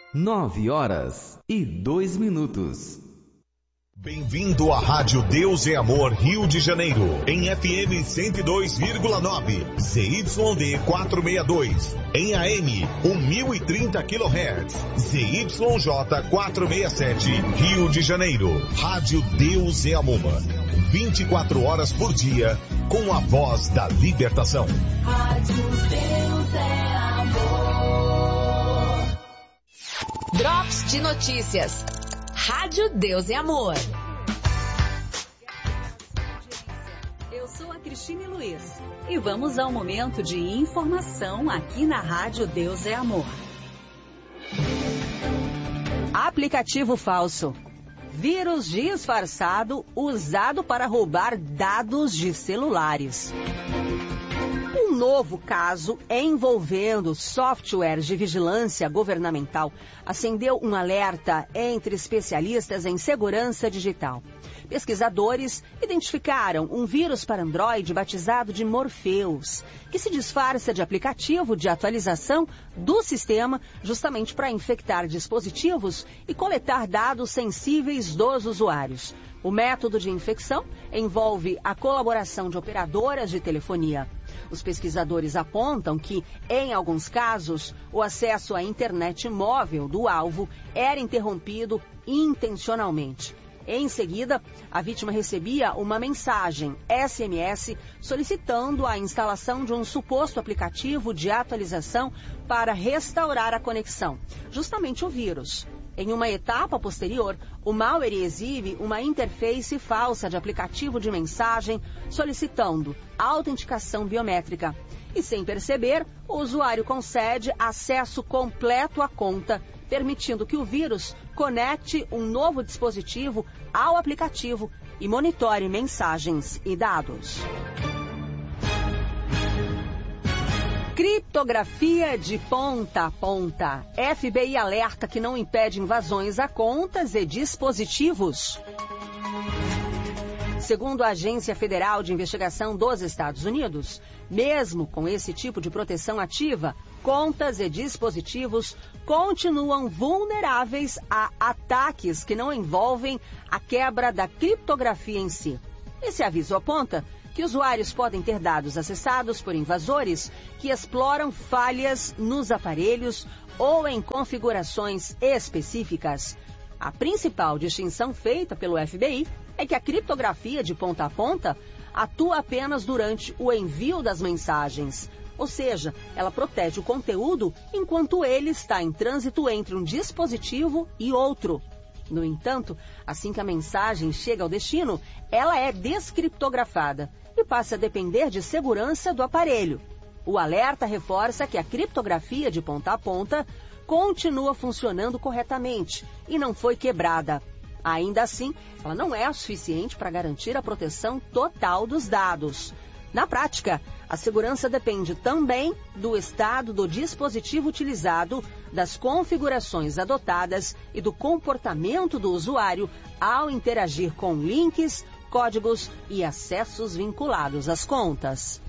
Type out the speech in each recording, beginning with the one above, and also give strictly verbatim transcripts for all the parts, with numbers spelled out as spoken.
Nove horas e dois minutos. Bem-vindo à Rádio Deus é Amor Rio de Janeiro, em F M cento e dois vírgula nove, Z Y D quatrocentos e sessenta e dois, em A M mil e trinta quilohertz, Z Y J quatrocentos e sessenta e sete, Rio de Janeiro. Rádio Deus é Amor, vinte e quatro horas por dia, com a voz da libertação. Rádio Deus é Amor. Drops de notícias. Rádio Deus é Amor. Eu sou a Cristine Luiz e vamos ao momento de informação aqui na Rádio Deus é Amor. Aplicativo falso. Vírus disfarçado usado para roubar dados de celulares. Um novo caso envolvendo softwares de vigilância governamental acendeu um alerta entre especialistas em segurança digital. Pesquisadores identificaram um vírus para Android batizado de Morpheus, que se disfarça de aplicativo de atualização do sistema justamente para infectar dispositivos e coletar dados sensíveis dos usuários. O método de infecção envolve a colaboração de operadoras de telefonia. Os pesquisadores apontam que, em alguns casos, o acesso à internet móvel do alvo era interrompido intencionalmente. Em seguida, a vítima recebia uma mensagem S M S solicitando a instalação de um suposto aplicativo de atualização para restaurar a conexão, justamente o vírus. Em uma etapa posterior, o malware exibe uma interface falsa de aplicativo de mensagem solicitando autenticação biométrica. E sem perceber, o usuário concede acesso completo à conta, permitindo que o vírus conecte um novo dispositivo ao aplicativo e monitore mensagens e dados. Criptografia de ponta a ponta. F B I alerta que não impede invasões a contas e dispositivos. Segundo a Agência Federal de Investigação dos Estados Unidos, mesmo com esse tipo de proteção ativa, contas e dispositivos continuam vulneráveis a ataques que não envolvem a quebra da criptografia em si. Esse aviso aponta que usuários podem ter dados acessados por invasores que exploram falhas nos aparelhos ou em configurações específicas. A principal distinção feita pelo F B I é que a criptografia de ponta a ponta atua apenas durante o envio das mensagens, ou seja, ela protege o conteúdo enquanto ele está em trânsito entre um dispositivo e outro. No entanto, assim que a mensagem chega ao destino, ela é descriptografada e passa a depender de segurança do aparelho. O alerta reforça que a criptografia de ponta a ponta continua funcionando corretamente e não foi quebrada. Ainda assim, ela não é o suficiente para garantir a proteção total dos dados. Na prática, a segurança depende também do estado do dispositivo utilizado, das configurações adotadas e do comportamento do usuário ao interagir com links, códigos e acessos vinculados às contas.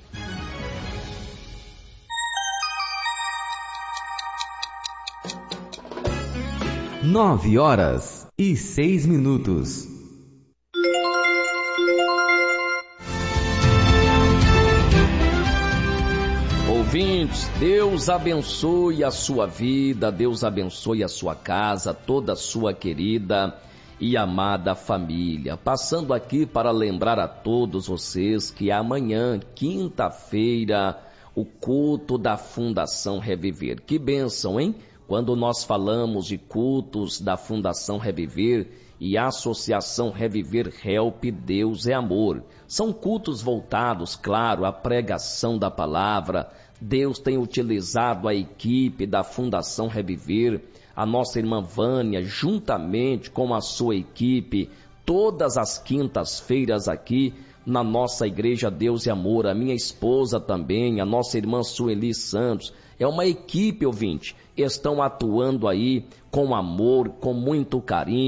Nove horas e seis minutos. Ouvintes, Deus abençoe a sua vida, Deus abençoe a sua casa, toda a sua querida e amada família. Passando aqui para lembrar a todos vocês que amanhã, quinta-feira, o culto da Fundação Reviver. Que bênção, hein? Quando nós falamos de cultos da Fundação Reviver e Associação Reviver Help, Deus é Amor. São cultos voltados, claro, à pregação da palavra. Deus tem utilizado a equipe da Fundação Reviver, a nossa irmã Vânia, juntamente com a sua equipe, todas as quintas-feiras aqui na nossa Igreja Deus e Amor, a minha esposa também, a nossa irmã Sueli Santos. É uma equipe, ouvinte, estão atuando aí com amor, com muito carinho,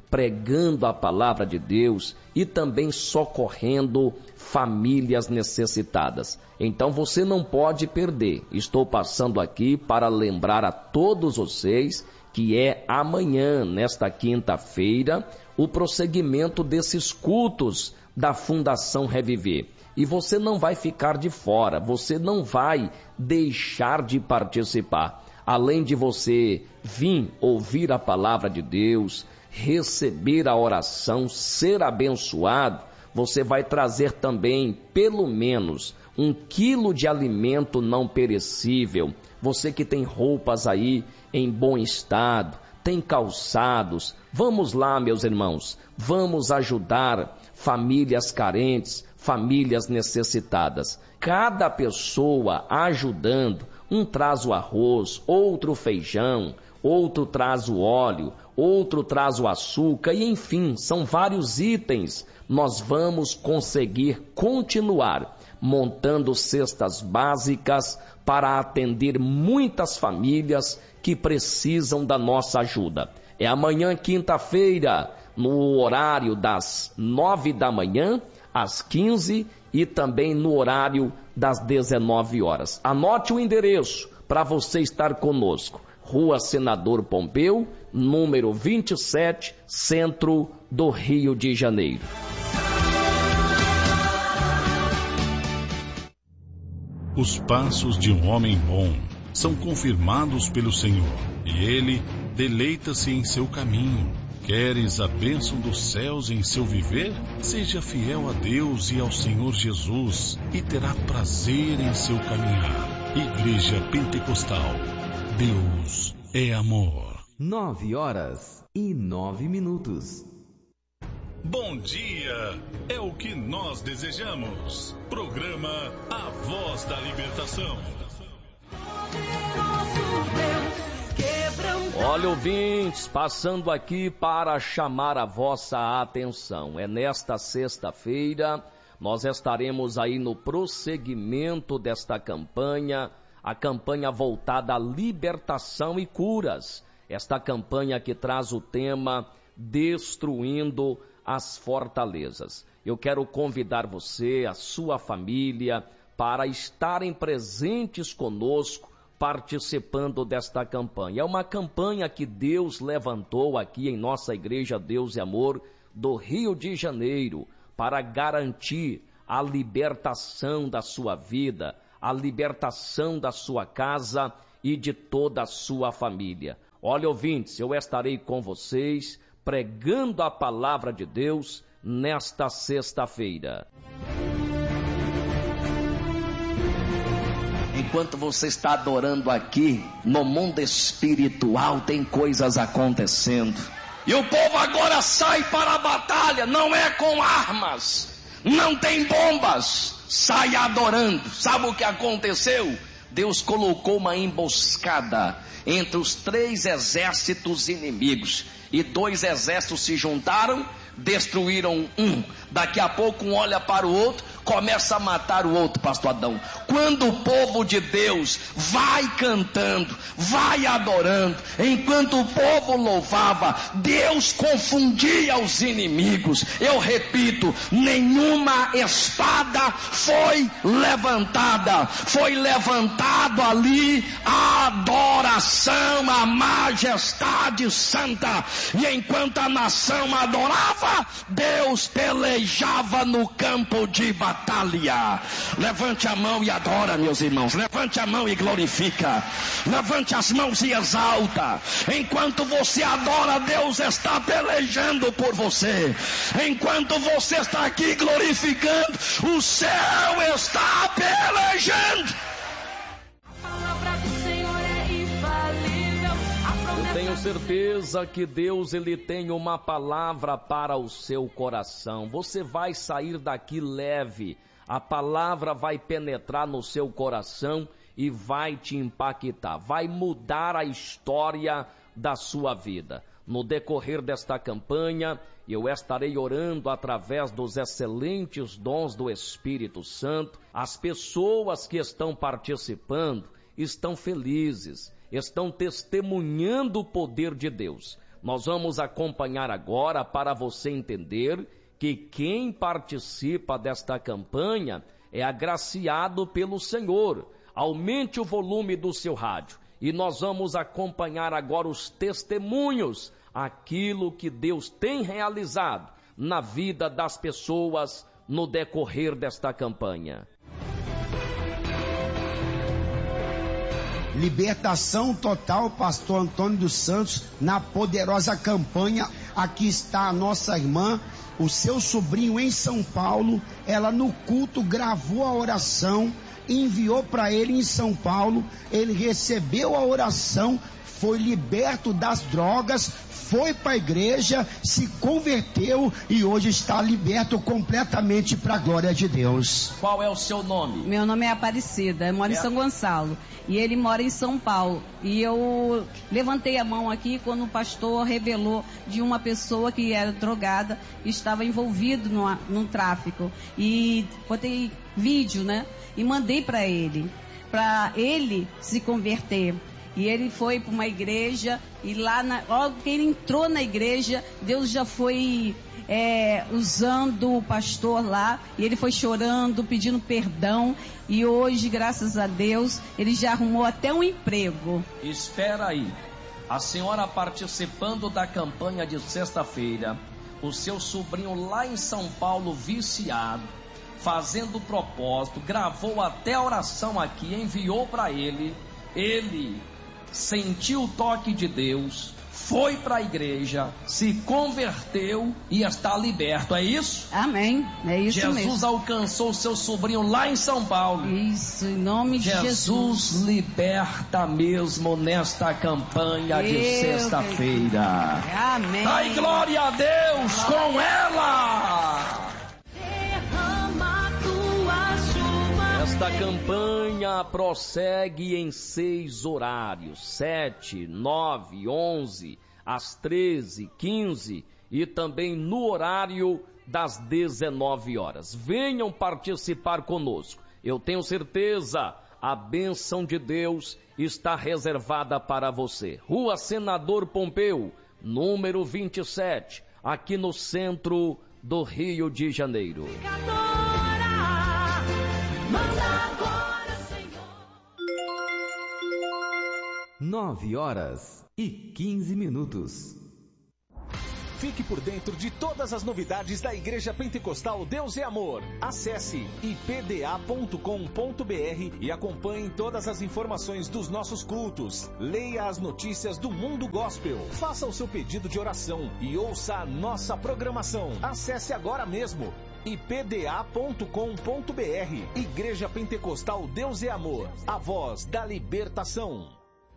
pregando a palavra de Deus e também socorrendo famílias necessitadas. Então você não pode perder. Estou passando aqui para lembrar a todos vocês que é amanhã, nesta quinta-feira, o prosseguimento desses cultos da Fundação Reviver. E você não vai ficar de fora, você não vai deixar de participar. Além de você vir ouvir a palavra de Deus, receber a oração, ser abençoado, você vai trazer também, pelo menos, um quilo de alimento não perecível. Você que tem roupas aí em bom estado, tem calçados. Vamos lá, meus irmãos, vamos ajudar famílias carentes, famílias necessitadas. Cada pessoa ajudando, um traz o arroz, outro o feijão, outro traz o óleo, outro traz o açúcar e enfim, são vários itens. Nós vamos conseguir continuar montando cestas básicas para atender muitas famílias que precisam da nossa ajuda. É amanhã, quinta-feira, no horário das nove da manhã às quinze e também no horário das dezenove horas. Anote o endereço para você estar conosco. Rua Senador Pompeu, número vinte e sete, centro do Rio de Janeiro. Os passos de um homem bom são confirmados pelo Senhor, e ele deleita-se em seu caminho. Queres a bênção dos céus em seu viver? Seja fiel a Deus e ao Senhor Jesus, e terá prazer em seu caminhar. Igreja Pentecostal. Deus é amor. Nove horas e nove minutos. Bom dia, é o que nós desejamos. Programa A Voz da Libertação. Olha, ouvintes, passando aqui para chamar a vossa atenção. É nesta sexta-feira, nós estaremos aí no prosseguimento desta campanha, a campanha voltada à libertação e curas. Esta campanha que traz o tema Destruindo as Fortalezas. Eu quero convidar você, a sua família, para estarem presentes conosco, participando desta campanha. É uma campanha que Deus levantou aqui em nossa Igreja Deus e Amor do Rio de Janeiro para garantir a libertação da sua vida, a libertação da sua casa e de toda a sua família. Olha, ouvintes, eu estarei com vocês pregando a palavra de Deus nesta sexta-feira. Enquanto você está adorando aqui, no mundo espiritual tem coisas acontecendo. E o povo agora sai para a batalha, não é com armas, não tem bombas, sai adorando. Sabe o que aconteceu? Deus colocou uma emboscada entre os três exércitos inimigos. E dois exércitos se juntaram, destruíram um. Daqui a pouco um olha para o outro, começa a matar o outro, pastor Adão. Quando o povo de Deus vai cantando, vai adorando, enquanto o povo louvava, Deus confundia os inimigos. Eu repito, nenhuma espada foi levantada, foi levantado ali a adoração à majestade santa. E enquanto a nação adorava, Deus pelejava no campo de batalha. Levante a mão e adora, meus irmãos. Levante a mão e glorifica. Levante as mãos e exalta. Enquanto você adora, Deus está pelejando por você. Enquanto você está aqui glorificando, o céu está pelejando. Tenho certeza que Deus ele tem uma palavra para o seu coração. Você vai sair daqui leve. A palavra vai penetrar no seu coração e vai te impactar. Vai mudar a história da sua vida. No decorrer desta campanha, eu estarei orando através dos excelentes dons do Espírito Santo. As pessoas que estão participando estão felizes, estão testemunhando o poder de Deus. Nós vamos acompanhar agora para você entender que quem participa desta campanha é agraciado pelo Senhor. Aumente o volume do seu rádio e nós vamos acompanhar agora os testemunhos, aquilo que Deus tem realizado na vida das pessoas no decorrer desta campanha. Libertação total, pastor Antônio dos Santos, na poderosa campanha. Aqui está a nossa irmã, o seu sobrinho em São Paulo. Ela no culto gravou a oração, enviou para ele em São Paulo. Ele recebeu a oração, foi liberto das drogas, foi para a igreja, se converteu e hoje está liberto completamente para a glória de Deus. Qual é o seu nome? Meu nome é Aparecida, eu moro é. em São Gonçalo e ele mora em São Paulo. E eu levantei a mão aqui quando o pastor revelou de uma pessoa que era drogada e estava envolvido no, no tráfico. E botei vídeo, né? E mandei para ele, para ele se converter. E ele foi para uma igreja e lá, na, logo que ele entrou na igreja, Deus já foi é, usando o pastor lá. E ele foi chorando, pedindo perdão. E hoje, graças a Deus, ele já arrumou até um emprego. Espera aí. A senhora participando da campanha de sexta-feira, o seu sobrinho lá em São Paulo viciado, fazendo propósito, gravou até a oração aqui, enviou para ele. Ele sentiu o toque de Deus, foi para a igreja, se converteu e está liberto, é isso? Amém, é isso Jesus mesmo. Jesus alcançou seu sobrinho lá em São Paulo. Isso, em nome de Jesus. Jesus liberta mesmo nesta campanha de sexta-feira. Amém. Dai glória a Deus com ela. Esta campanha prossegue em seis horários, sete, nove, onze, às treze, quinze e também no horário das dezenove horas. Venham participar conosco. Eu tenho certeza, a bênção de Deus está reservada para você. Rua Senador Pompeu, número vinte e sete, aqui no centro do Rio de Janeiro. Nove horas e quinze minutos. Fique por dentro de todas as novidades da Igreja Pentecostal Deus é Amor. Acesse i p d a ponto com ponto b r e acompanhe todas as informações dos nossos cultos. Leia as notícias do mundo gospel. Faça o seu pedido de oração e ouça a nossa programação. Acesse agora mesmo i p d a ponto com ponto b r. Igreja Pentecostal Deus é Amor, a voz da libertação.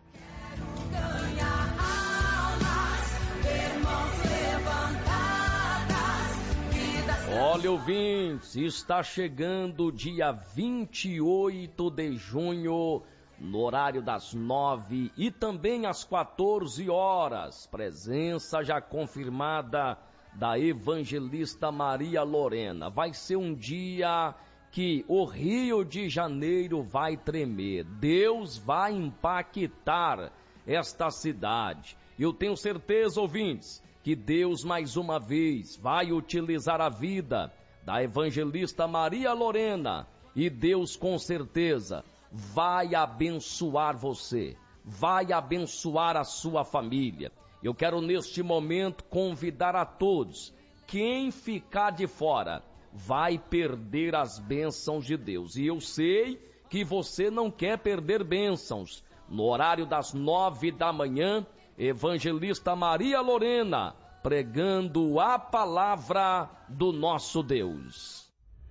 Olha, ouvintes, está chegando o dia vinte e oito de junho, no horário das nove e também às quatorze horas. Presença já confirmada da evangelista Maria Lorena. Vai ser um dia que o Rio de Janeiro vai tremer. Deus vai impactar esta cidade. Eu tenho certeza, ouvintes, que Deus mais uma vez vai utilizar a vida da evangelista Maria Lorena e Deus com certeza vai abençoar você, vai abençoar a sua família. Eu quero neste momento convidar a todos, quem ficar de fora vai perder as bênçãos de Deus. E eu sei que você não quer perder bênçãos. No horário das nove da manhã, evangelista Maria Lorena, pregando a palavra do nosso Deus.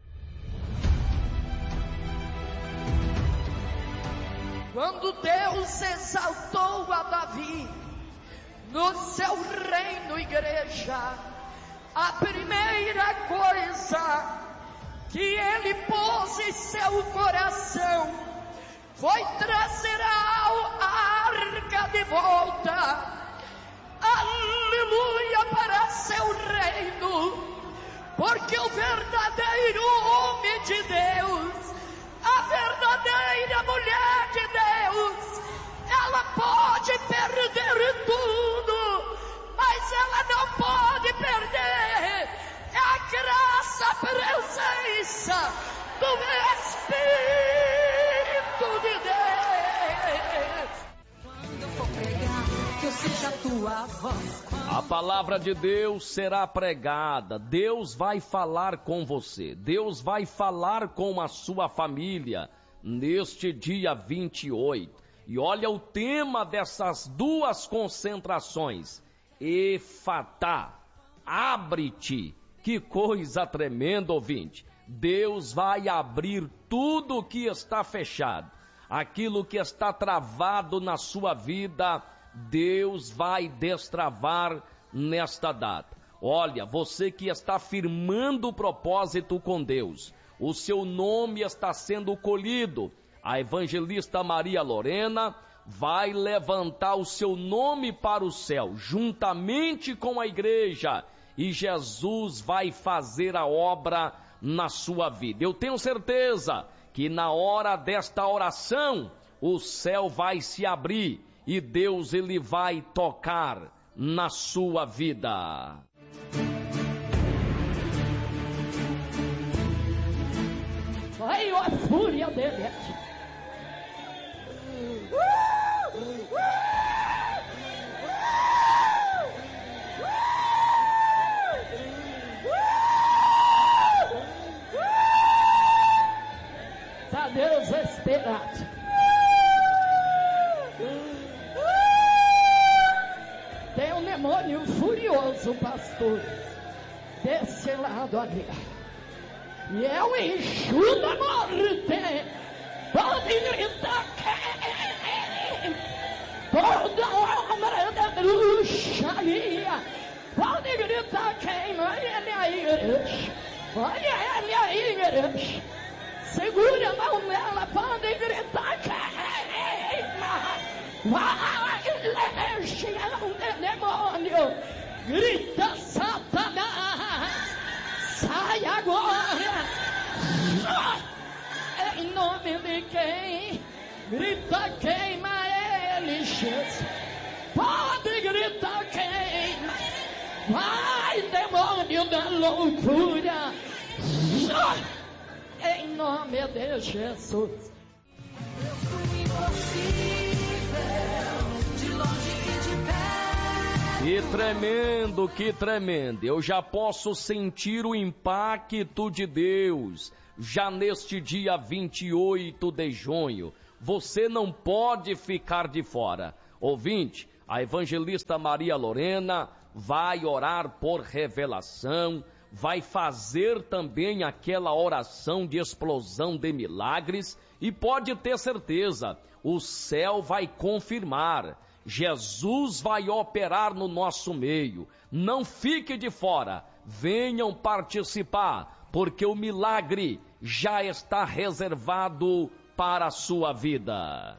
Quando Deus exaltou a Davi no seu reino, igreja, a primeira coisa que ele pôs em seu coração foi trazer a arca de volta, aleluia, para seu reino, porque o verdadeiro homem de Deus, a verdadeira mulher de Deus, ela pode perder tudo, mas sua voz. A palavra de Deus será pregada. Deus vai falar com você. Deus vai falar com a sua família neste dia vinte e oito. E olha o tema dessas duas concentrações. Efatá, abre-te. Que coisa tremenda, ouvinte. Deus vai abrir tudo o que está fechado. Aquilo que está travado na sua vida, Deus vai destravar nesta data. Olha, você que está firmando o propósito com Deus, o seu nome está sendo colhido. A evangelista Maria Lorena vai levantar o seu nome para o céu, juntamente com a igreja, e Jesus vai fazer a obra na sua vida. Eu tenho certeza que na hora desta oração, o céu vai se abrir e Deus ele vai tocar na sua vida. Veio a fúria dele. Uh! Uh! Está desesperado. Tem um demônio furioso, pastor, desse lado ali. E é um enxuto da morte. Pode gritar quem? Toda obra da bruxaria. Pode gritar quem? Olha ele aí, igreja. Olha ele aí, igreja. Segura a mão dela, pode gritar queima. Vai, legião de demônio. Grita, Satanás. Sai agora. Em nome de quem? Grita, queima ele, Jesus. Pode gritar, queima. Vai, demônio da loucura. Em nome de Jesus. Eu fui impossível, de longe e de perto. Que tremendo, que tremendo. Eu já posso sentir o impacto de Deus. Já neste dia vinte e oito de junho. Você não pode ficar de fora. Ouvinte, a evangelista Maria Lorena vai orar por revelação, vai fazer também aquela oração de explosão de milagres e pode ter certeza, o céu vai confirmar, Jesus vai operar no nosso meio. Não fique de fora, venham participar, porque o milagre já está reservado para a sua vida.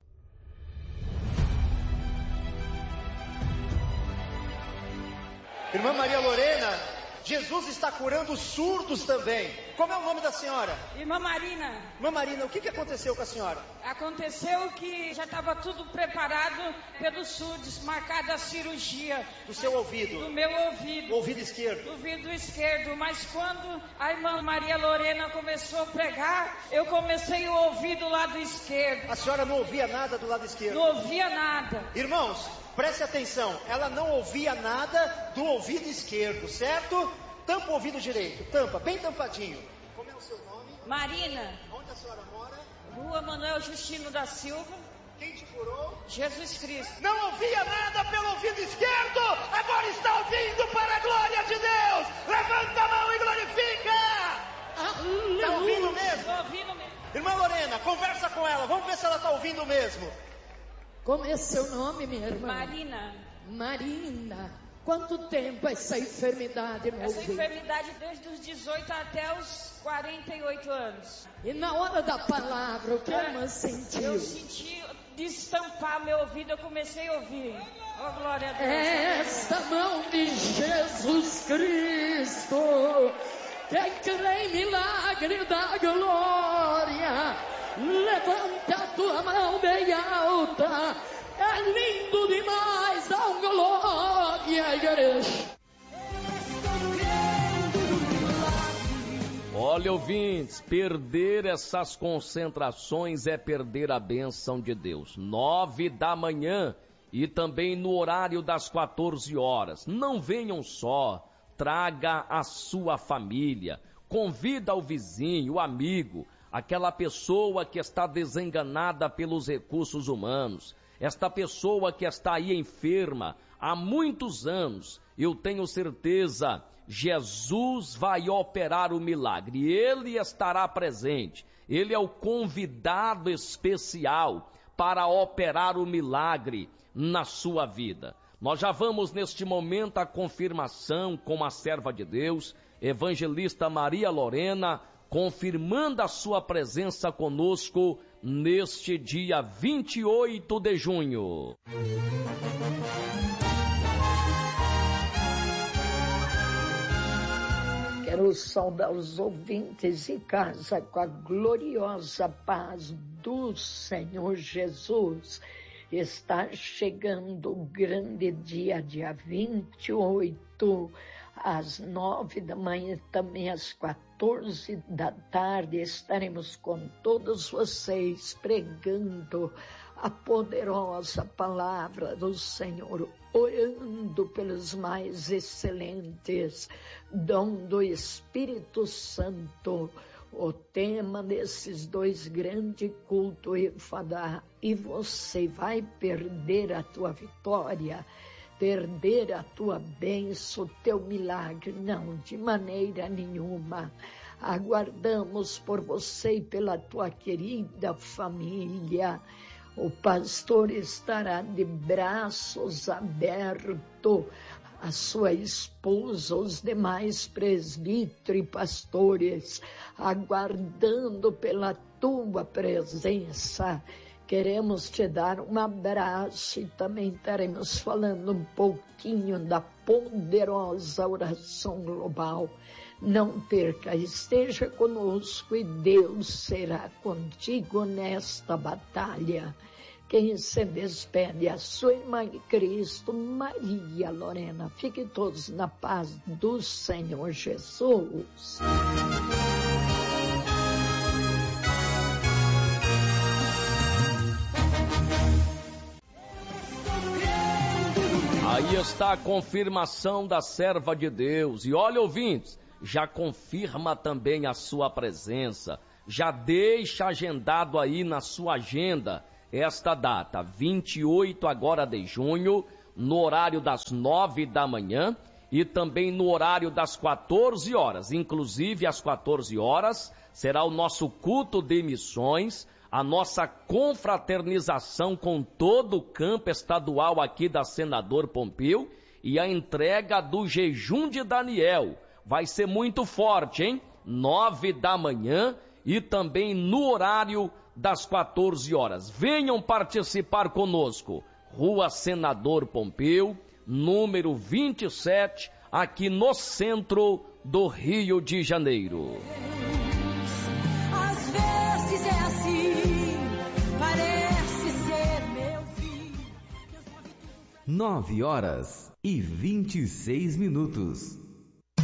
Irmã Maria Lorena, Jesus está curando surdos também. Como é o nome da senhora? Irmã Marina. Irmã Marina, o que, que aconteceu com a senhora? Aconteceu que já estava tudo preparado pelos surdos, marcada a cirurgia. Do seu ouvido? Do meu ouvido. O ouvido esquerdo? Do ouvido esquerdo, mas quando a irmã Maria Lorena começou a pregar, eu comecei a ouvir do lado esquerdo. A senhora não ouvia nada do lado esquerdo? Não ouvia nada. Irmãos, preste atenção, ela não ouvia nada do ouvido esquerdo, certo? Tampa o ouvido direito, tampa, bem tampadinho. Como é o seu nome? Marina. Onde a senhora mora? Rua Manuel Justino da Silva. Quem te curou? Jesus Cristo. Não ouvia nada pelo ouvido esquerdo, agora está ouvindo para a glória de Deus. Levanta a mão e glorifica. Está ouvindo mesmo? Estou ouvindo mesmo. Irmã Lorena, conversa com ela, vamos ver se ela está ouvindo mesmo. Como é seu nome, minha irmã? Marina. Marina. Quanto tempo essa enfermidade no Essa ouvido? enfermidade desde os dezoito até os quarenta e oito anos. E na hora da palavra, o que a irmã sentiu? Eu senti destampar meu ouvido, eu comecei a ouvir. Oh, glória a Deus. Esta mão de Jesus Cristo, quem crê em milagre da glória, levanta a tua mão bem alta. É lindo demais, dá um glória, igreja. Olha, ouvintes, perder essas concentrações é perder a bênção de Deus. Nove da manhã e também no horário das quatorze horas. Não venham só, traga a sua família, convida o vizinho, o amigo, aquela pessoa que está desenganada pelos recursos humanos, esta pessoa que está aí enferma há muitos anos. Eu tenho certeza, Jesus vai operar o milagre, Ele estará presente, Ele é o convidado especial para operar o milagre na sua vida. Nós já vamos neste momento a confirmação com a serva de Deus, evangelista Maria Lorena, confirmando a sua presença conosco neste dia vinte e oito de junho. Quero saudar os ouvintes em casa com a gloriosa paz do Senhor Jesus. Está chegando o grande dia, dia vinte e oito, às nove da manhã, também às quatorze da tarde, estaremos com todos vocês pregando a poderosa palavra do Senhor, orando pelos mais excelentes dom do Espírito Santo. O tema desses dois grandes cultos, Efadá, e você vai perder a tua vitória, perder a tua bênção, o teu milagre? Não, de maneira nenhuma. Aguardamos por você e pela tua querida família. O pastor estará de braços abertos, a sua esposa, os demais presbíteros e pastores, aguardando pela tua presença. Queremos te dar um abraço e também estaremos falando um pouquinho da poderosa oração global. Não perca, esteja conosco e Deus será contigo nesta batalha. Quem se despede é a sua irmã em Cristo, Maria Lorena. Fiquem todos na paz do Senhor Jesus. Aí está a confirmação da serva de Deus. E olha, ouvintes, já confirma também a sua presença. Já deixa agendado aí na sua agenda esta data, vinte e oito agora de junho, no horário das nove da manhã e também no horário das quatorze horas. Inclusive, às quatorze horas, será o nosso culto de missões, a nossa confraternização com todo o campo estadual aqui da Senador Pompeu e a entrega do jejum de Daniel. Vai ser muito forte, hein? Nove da manhã e também no horário das quatorze horas. Venham participar conosco. Rua Senador Pompeu, número vinte e sete, aqui no centro do Rio de Janeiro. Às vezes é assim, parece ser meu fim. Nove horas e vinte e seis minutos.